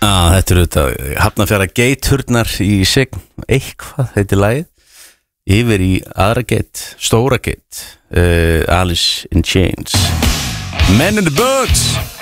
Þetta þetta Hafnarfjara Gate-hurnar í Sign. Eitthvað heitir lagið. Yfir í aðra gate, stóra gate, Alice in Chains. Men in the Boots.